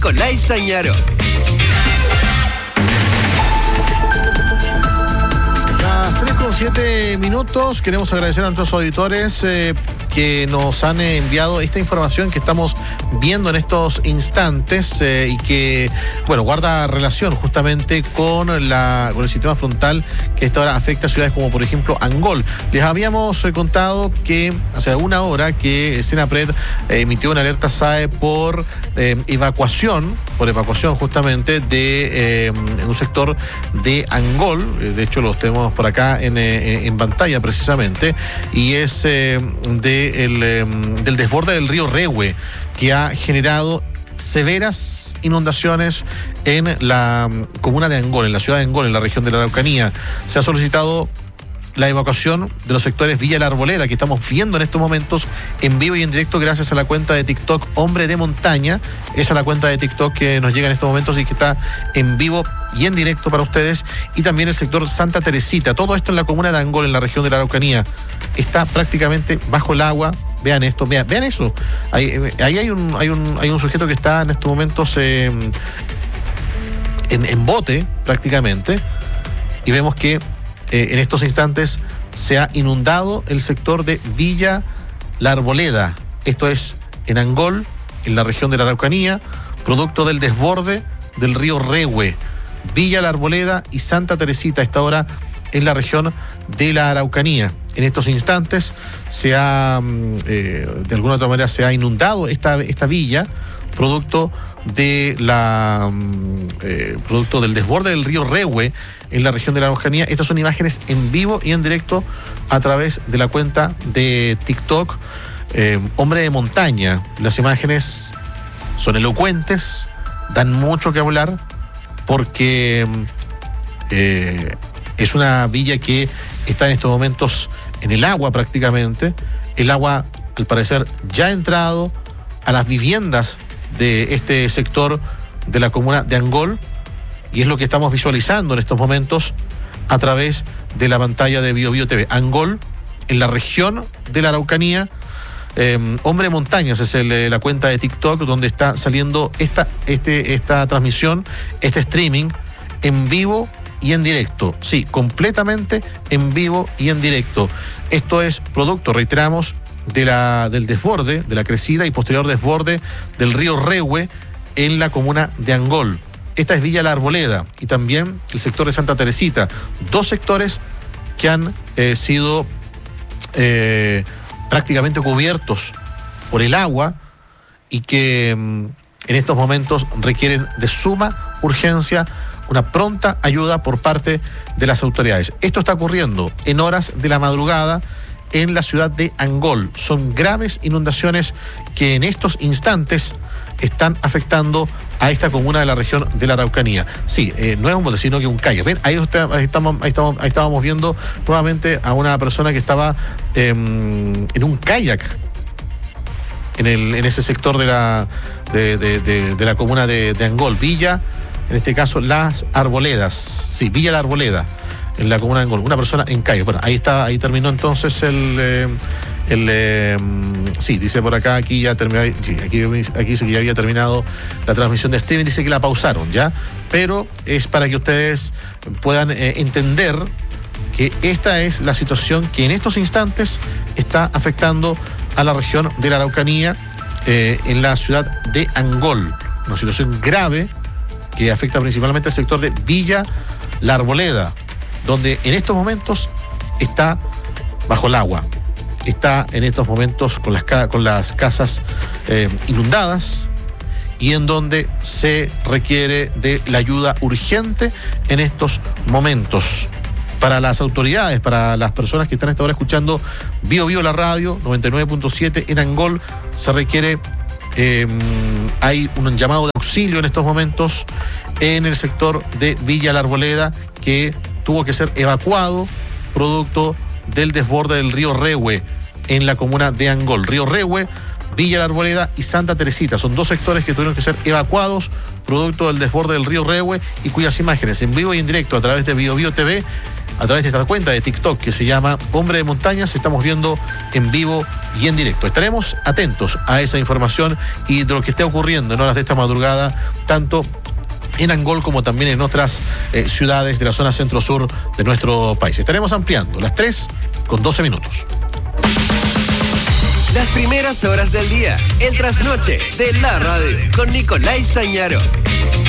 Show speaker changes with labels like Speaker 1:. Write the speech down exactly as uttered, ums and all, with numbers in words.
Speaker 1: con Aistañaro.
Speaker 2: Las tres con siete minutos, queremos agradecer a nuestros auditores eh, que nos han enviado esta información que estamos viendo en estos instantes eh, y que, bueno, guarda relación justamente con, la, con el sistema frontal que a esta hora afecta a ciudades como, por ejemplo, Angol. Les habíamos eh, contado que hace una hora que Senapred eh, emitió una alerta S A E por eh, evacuación, por evacuación justamente de eh, en un sector de Angol. De hecho, los tenemos por acá en, eh, en pantalla precisamente, y es eh, de El, eh, del desborde del río Rehue, que ha generado severas inundaciones en la comuna de Angol, en la ciudad de Angol, en la región de la Araucanía. Se ha solicitado la evacuación de los sectores Villa La Arboleda, que estamos viendo en estos momentos en vivo y en directo gracias a la cuenta de TikTok Hombre de Montaña. Esa es la cuenta de TikTok que nos llega en estos momentos y que está en vivo y en directo para ustedes. Y también el sector Santa Teresita. Todo esto en la comuna de Angol, en la región de la Araucanía. Está prácticamente bajo el agua. Vean esto, vean, vean eso. Ahí, ahí hay un, hay un, hay un sujeto que está en estos momentos eh, en, en bote prácticamente. Y vemos que Eh, en estos instantes se ha inundado el sector de Villa La Arboleda. Esto es en Angol, en la región de la Araucanía, producto del desborde del río Rehue. Villa La Arboleda y Santa Teresita, a esta hora en la región de la Araucanía. En estos instantes se ha, eh, de alguna otra manera, se ha inundado esta, esta villa, producto de la eh, producto del desborde del río Rehue en la región de la Araucanía. Estas son imágenes en vivo y en directo a través de la cuenta de TikTok eh, Hombre de Montaña. Las imágenes son elocuentes, dan mucho que hablar, porque eh, es una villa que está en estos momentos en el agua prácticamente. El agua, al parecer, ya ha entrado a las viviendas de este sector de la comuna de Angol, y es lo que estamos visualizando en estos momentos a través de la pantalla de Bio Bio T V. Angol, en la región de la Araucanía. eh, Hombre de Montañas es el, la cuenta de TikTok donde está saliendo esta, este, esta transmisión, este streaming en vivo y en directo. Sí, completamente en vivo y en directo. Esto es producto, reiteramos, de la, del desborde, de la crecida y posterior desborde del río Rehue en la comuna de Angol. Esta es Villa La Arboleda y también el sector de Santa Teresita. Dos sectores que han eh, sido eh, prácticamente cubiertos por el agua y que mm, en estos momentos requieren de suma urgencia una pronta ayuda por parte de las autoridades. Esto está ocurriendo en horas de la madrugada en la ciudad de Angol. Son graves inundaciones que en estos instantes están afectando a esta comuna de la región de la Araucanía. Sí, eh, no es un bote, sino que un kayak. Ven, ahí, usted, ahí, estamos, ahí, estamos, ahí estábamos viendo nuevamente a una persona que estaba eh, en un kayak en, el, en ese sector de la, de, de, de, de la comuna de, de Angol. Villa, en este caso, Las Arboledas. Sí, Villa La Arboleda, en la comuna de Angol. Una persona en kayak. Bueno, ahí está, ahí terminó entonces el... Eh, El, eh, sí, dice por acá, aquí ya terminó, sí, aquí, aquí dice que ya había terminado la transmisión de streaming, dice que la pausaron ya, pero es para que ustedes puedan eh, entender que esta es la situación que en estos instantes está afectando a la región de la Araucanía, eh, en la ciudad de Angol. Una situación grave que afecta principalmente al sector de Villa La Arboleda, donde en estos momentos está bajo el agua. Está en estos momentos con las, con las casas eh, inundadas y en donde se requiere de la ayuda urgente en estos momentos. Para las autoridades, para las personas que están hasta ahora escuchando Bio Bio la radio, noventa y nueve punto siete en Angol, se requiere, eh, hay un llamado de auxilio en estos momentos en el sector de Villa La Arboleda, que tuvo que ser evacuado producto del desborde del río Rehue en la comuna de Angol. Río Rehue, Villa La Arboleda y Santa Teresita son dos sectores que tuvieron que ser evacuados producto del desborde del río Rehue y cuyas imágenes en vivo y en directo a través de Bio Bio T V a través de esta cuenta de TikTok que se llama Hombre de Montañas. Estamos viendo en vivo y en directo. Estaremos atentos a esa información y de lo que esté ocurriendo en horas de esta madrugada, tanto en Angol como también en otras eh, ciudades de la zona centro-sur de nuestro país. Estaremos ampliando las tres con doce minutos.
Speaker 1: Las primeras horas del día, el trasnoche de la radio con Nicolás Tañaro.